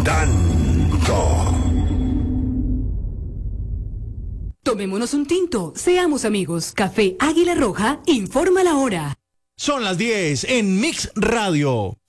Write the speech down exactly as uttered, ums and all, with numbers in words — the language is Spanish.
dando. Tomémonos un tinto, seamos amigos. Café Águila Roja informa la hora. Son las diez en Mix Radio.